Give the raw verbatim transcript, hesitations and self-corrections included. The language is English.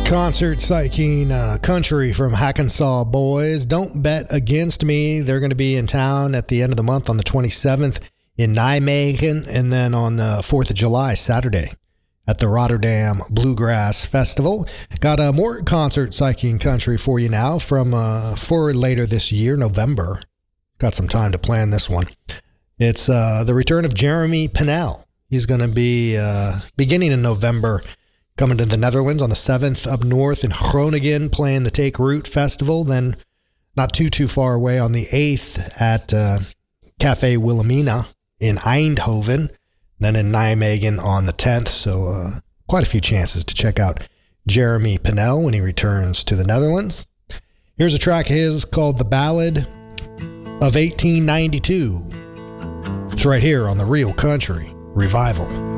Concert psyching uh, country from Hackensaw Boys. Don't Bet Against Me. They're going to be in town at the end of the month on the twenty-seventh in Nijmegen, and then on the fourth of July, Saturday, at the Rotterdam Bluegrass Festival. Got uh, more concert psyching country for you now from uh, for later this year, November. Got some time to plan this one. It's uh, the return of Jeremy Pinnell. He's going to be uh, beginning in November, coming to the Netherlands on the seventh up north in Groningen, playing the Take Root Festival. Then not too, too far away on the eighth at uh, Café Wilhelmina in Eindhoven. Then in Nijmegen on the tenth. So uh, quite a few chances to check out Jeremy Pinnell when he returns to the Netherlands. Here's a track of his called The Ballad of eighteen ninety-two. It's right here on the Real Country Revival.